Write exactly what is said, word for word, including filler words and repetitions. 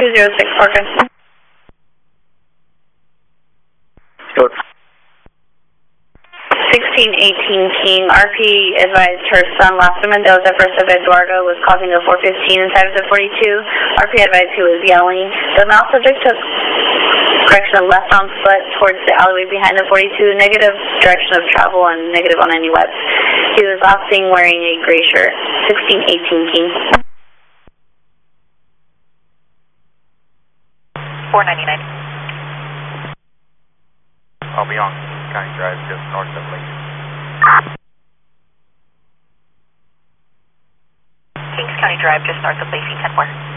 two zero six, Parker. sixteen eighteen King, R P advised her son, Lázaro Mendoza, first of Eduardo, was causing a four fifteen inside of the forty-two. R P advised he was yelling. The male subject took correction of left on foot towards the alleyway behind the forty-two, negative direction of travel and negative on any webs. He was last seen wearing a gray shirt. sixteen eighteen King. four ninety-nine. I'll be on County Drive just north of Lacey. Kings County Drive just north of Lacey, ten four.